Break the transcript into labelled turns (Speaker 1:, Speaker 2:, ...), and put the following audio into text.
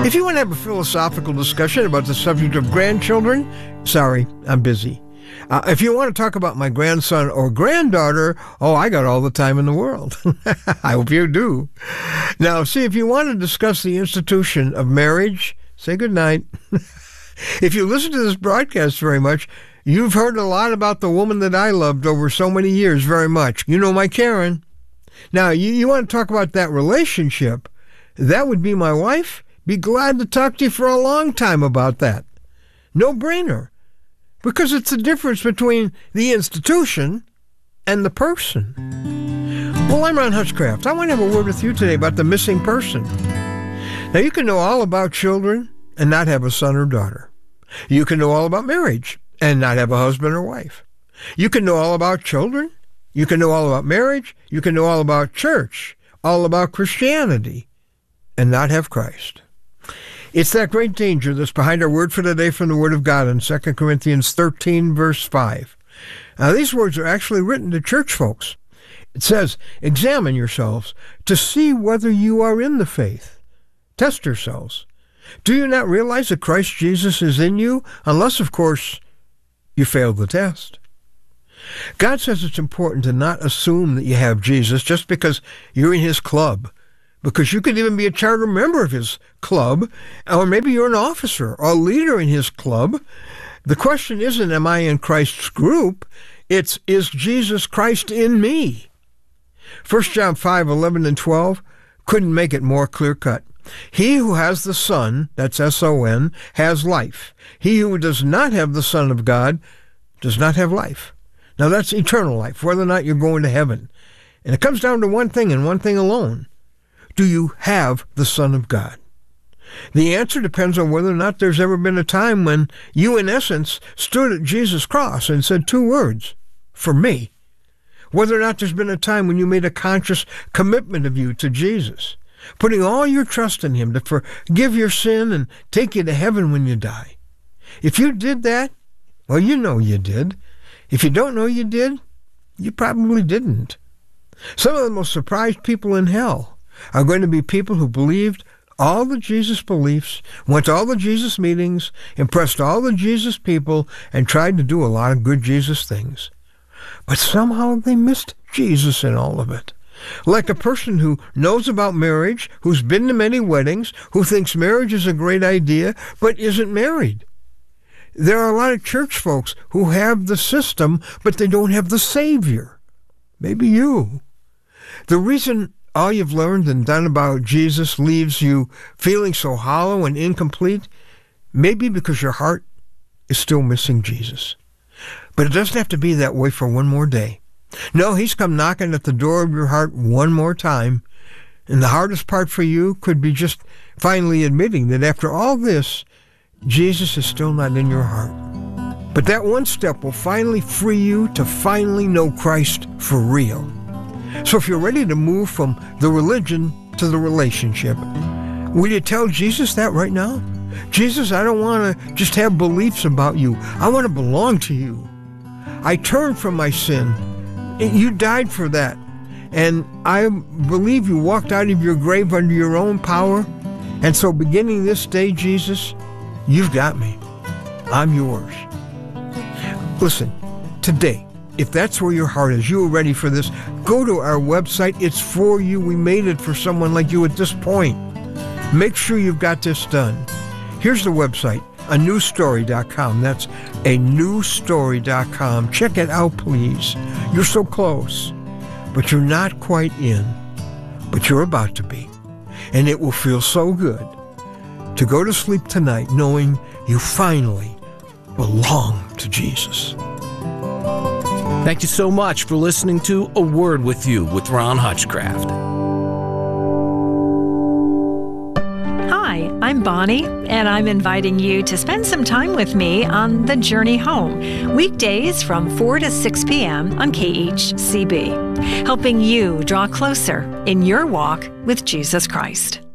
Speaker 1: If you want to have a philosophical discussion about the subject of grandchildren, sorry, I'm busy. If you want to talk about my grandson or granddaughter, I got all the time in the world. I hope you do. Now, see, if you want to discuss the institution of marriage, say goodnight. If you listen to this broadcast very much, you've heard a lot about the woman that I loved over so many years very much. You know my Karen. Now, you want to talk about that relationship, that would be my wife. Be glad to talk to you for a long time about that. No brainer. Because it's the difference between the institution and the person. Well, I'm Ron Hutchcraft. I want to have a word with you today about the missing person. Now, you can know all about children and not have a son or daughter. You can know all about marriage and not have a husband or wife. You can know all about children. You can know all about marriage. You can know all about church, all about Christianity, and not have Christ. It's that great danger that's behind our word for today from the Word of God in 2 Corinthians 13, verse 5. Now, these words are actually written to church folks. It says, examine yourselves to see whether you are in the faith. Test yourselves. Do you not realize that Christ Jesus is in you? Unless, of course, you failed the test. God says it's important to not assume that you have Jesus just because you're in his club. Because you could even be a charter member of his club, or maybe you're an officer or a leader in his club. The question isn't, am I in Christ's group? It's, is Jesus Christ in me? 1 John 5, 11 and 12 couldn't make it more clear-cut. He who has the Son, that's S-O-N, has life. He who does not have the Son of God does not have life. Now that's eternal life, whether or not you're going to heaven. And it comes down to one thing and one thing alone. Do you have the Son of God? The answer depends on whether or not there's ever been a time when you, in essence, stood at Jesus' cross and said two words, for me. Whether or not there's been a time when you made a conscious commitment of you to Jesus, putting all your trust in him to forgive your sin and take you to heaven when you die. If you did that, well, you know you did. If you don't know you did, you probably didn't. Some of the most surprised people in hell are going to be people who believed all the Jesus beliefs, went to all the Jesus meetings, impressed all the Jesus people, and tried to do a lot of good Jesus things. But somehow they missed Jesus in all of it. Like a person who knows about marriage, who's been to many weddings, who thinks marriage is a great idea, but isn't married. There are a lot of church folks who have the system, but they don't have the Savior. Maybe you. The reason all you've learned and done about Jesus leaves you feeling so hollow and incomplete, maybe because your heart is still missing Jesus. But it doesn't have to be that way for one more day. No, he's come knocking at the door of your heart one more time. And the hardest part for you could be just finally admitting that after all this, Jesus is still not in your heart. But that one step will finally free you to finally know Christ for real. So if you're ready to move from the religion to the relationship, will you tell Jesus that right now? Jesus, I don't want to just have beliefs about you. I want to belong to you. I turned from my sin. You died for that. And I believe you walked out of your grave under your own power. And so beginning this day, Jesus, you've got me. I'm yours. Listen, today, if that's where your heart is, you are ready for this, go to our website. It's for you. We made it for someone like you at this point. Make sure you've got this done. Here's the website, anewstory.com. That's anewstory.com. Check it out, please. You're so close, but you're not quite in, but you're about to be. And it will feel so good to go to sleep tonight knowing you finally belong to Jesus.
Speaker 2: Thank you so much for listening to A Word With You with Ron Hutchcraft.
Speaker 3: Hi, I'm Bonnie, and I'm inviting you to spend some time with me on The Journey Home, weekdays from 4 to 6 p.m. on KHCB, helping you draw closer in your walk with Jesus Christ.